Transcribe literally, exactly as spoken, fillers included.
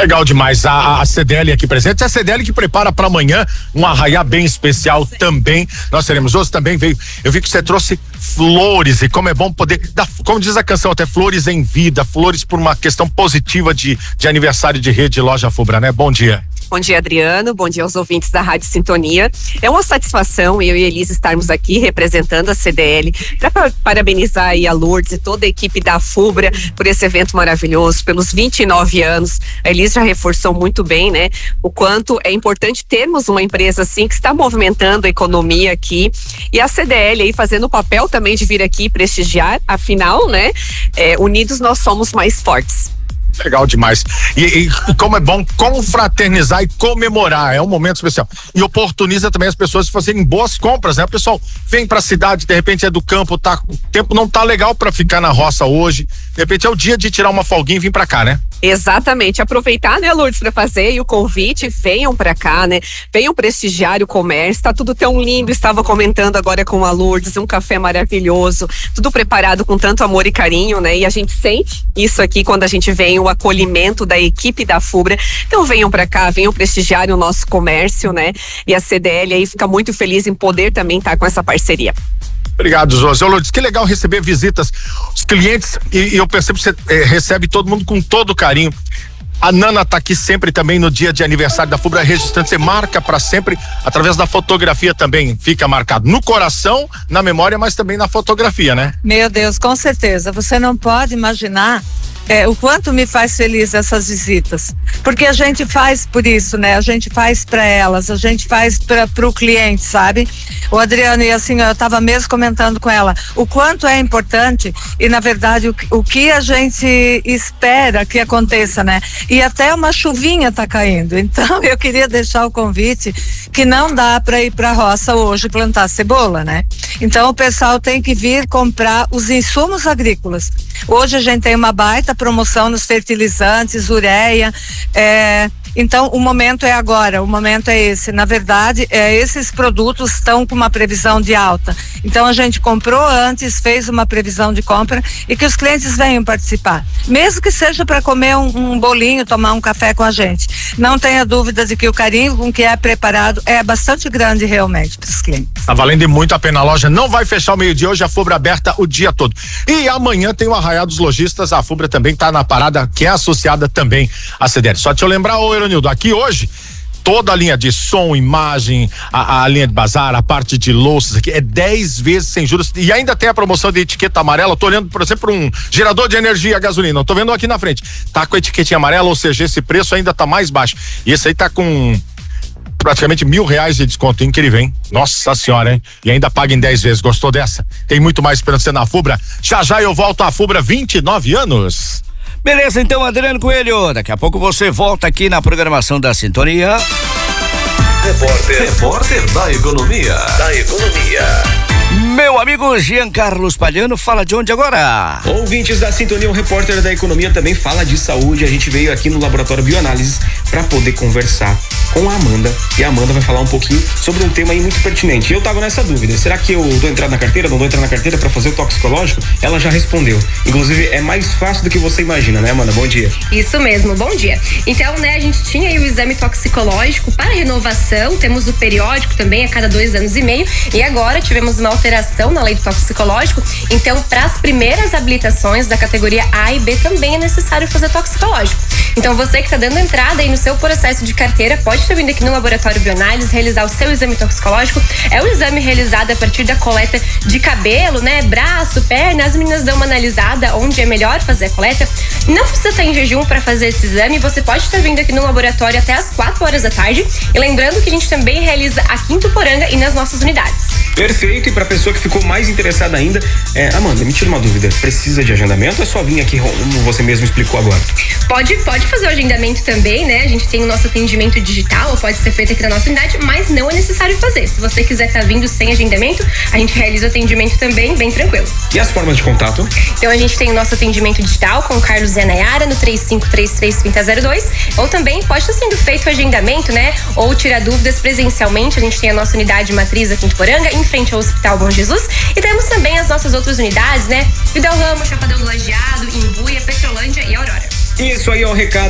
Legal demais. A, a C D L aqui presente. A C D L que prepara para amanhã um arraiá bem especial também. Nós teremos hoje também veio. Eu vi que você trouxe flores e como é bom poder dar, como diz a canção, até flores em vida, flores por uma questão positiva de, de aniversário de rede Loja Fubra, né? Bom dia. Bom dia, Adriano. Bom dia aos ouvintes da Rádio Sintonia. É uma satisfação eu e Elisa estarmos aqui representando a C D L para parabenizar aí a Lourdes e toda a equipe da Fubra por esse evento maravilhoso, pelos vinte e nove anos. A Elisa já reforçou muito bem, né? O quanto é importante termos uma empresa assim que está movimentando a economia aqui e a C D L aí fazendo o papel também de vir aqui prestigiar. Afinal, né? É, unidos nós somos mais fortes. Legal demais. E, e como é bom confraternizar e comemorar, é um momento especial. E oportuniza também as pessoas de fazerem boas compras, né? O pessoal vem pra cidade, de repente é do campo, tá, o tempo não tá legal pra ficar na roça hoje. De repente é o dia de tirar uma folguinha e vir pra cá, né? Exatamente, aproveitar, né, Lourdes, para fazer e o convite, venham para cá, né, venham prestigiar o comércio, tá tudo tão lindo, estava comentando agora com a Lourdes, um café maravilhoso, tudo preparado com tanto amor e carinho, né, e a gente sente isso aqui quando a gente vem, o acolhimento da equipe da Fubra. Então venham para cá, venham prestigiar o nosso comércio, né, e a C D L aí fica muito feliz em poder também estar com essa parceria. Obrigado, José. Lourdes, que legal receber visitas, os clientes, e, e eu percebo que você é, recebe todo mundo com todo carinho. A Nana tá aqui sempre também no dia de aniversário da Fubra, registrando, você marca para sempre, através da fotografia também, fica marcado no coração, na memória, mas também na fotografia, né? Meu Deus, com certeza, você não pode imaginar É, o quanto me faz feliz essas visitas, porque a gente faz por isso, né? A gente faz para elas, a gente faz para o cliente, sabe? O Adriano, e assim, eu estava mesmo comentando com ela o quanto é importante e na verdade o, o que a gente espera que aconteça, né? E até uma chuvinha tá caindo, então eu queria deixar o convite que não dá para ir para a roça hoje plantar cebola, né? Então o pessoal tem que vir comprar os insumos agrícolas. Hoje a gente tem uma baita promoção nos fertilizantes, ureia, é, então o momento é agora, o momento é esse. Na verdade, é, esses produtos estão com uma previsão de alta. Então a gente comprou antes, fez uma previsão de compra e que os clientes venham participar. Mesmo que seja para comer um, um bolinho, tomar um café com a gente. Não tenha dúvida de que o carinho com que é preparado é bastante grande realmente para os clientes. Tá valendo muito a pena. A loja não vai fechar o meio-dia hoje, a Fubra aberta o dia todo. E amanhã tem o Arraiá dos Lojistas, a Fubra também tá na parada, que é associada também à C D L. Só te eu lembrar, ô Eronildo, aqui hoje toda a linha de som, imagem, a, a linha de bazar, a parte de louças aqui é dez vezes sem juros e ainda tem a promoção de etiqueta amarela. Eu tô olhando, por exemplo, um gerador de energia a gasolina, eu tô vendo aqui na frente, tá com a etiquetinha amarela, ou seja, esse preço ainda tá mais baixo. E esse aí tá com praticamente mil reais de desconto, incrível, hein? Nossa senhora, hein? E ainda paga em dez vezes, gostou dessa? Tem muito mais esperança na Fubra. Já já eu volto à Fubra, vinte e nove anos. Beleza, então, Adriano Coelho, daqui a pouco você volta aqui na programação da Sintonia. Repórter, repórter da economia, da economia. Meu amigo Jean Carlos Palhano fala de onde agora? Ouvintes da Sintonia, o repórter da economia também fala de saúde. A gente veio aqui no Laboratório Bioanálises para poder conversar com a Amanda, e a Amanda vai falar um pouquinho sobre um tema aí muito pertinente. Eu tava nessa dúvida, será que eu dou entrada na carteira, não dou entrada na carteira para fazer o toxicológico? Ela já respondeu. Inclusive é mais fácil do que você imagina, né, Amanda? Bom dia. Isso mesmo, bom dia. Então, né, a gente tinha aí o exame toxicológico para renovação, temos o periódico também a cada dois anos e meio, e agora tivemos uma alteração na lei do toxicológico. Então, para as primeiras habilitações da categoria A e B também é necessário fazer toxicológico. Então, você que está dando entrada aí no seu processo de carteira, pode estar vindo aqui no Laboratório Bioanálises realizar o seu exame toxicológico. É o exame realizado a partir da coleta de cabelo, né, braço, perna. As meninas dão uma analisada onde é melhor fazer a coleta. Não precisa estar em jejum para fazer esse exame. Você pode estar vindo aqui no laboratório até as quatro horas da tarde. E lembrando que a gente também realiza aqui em Tuporanga e nas nossas unidades. Perfeito, e para a pessoa que ficou mais interessada ainda, é, Amanda, me tira uma dúvida, precisa de agendamento ou é só vir aqui como você mesmo explicou agora? Pode, pode fazer o agendamento também, né? A gente tem o nosso atendimento digital, pode ser feito aqui na nossa unidade, mas não é necessário fazer. Se você quiser estar vindo sem agendamento, a gente realiza o atendimento também, bem tranquilo. E as formas de contato? Então a gente tem o nosso atendimento digital com o Carlos e a Nayara no três cinco três três, três zero zero dois, ou também pode estar sendo feito o agendamento, né? Ou tirar dúvidas presencialmente. A gente tem a nossa unidade matriz aqui em Tuporanga, em frente ao Hospital Bom Jesus, e temos também as nossas outras unidades, né? Vidal Ramos, Chapadão do Lajeado, Imbuia, Petrolândia e Aurora. Isso aí é o recado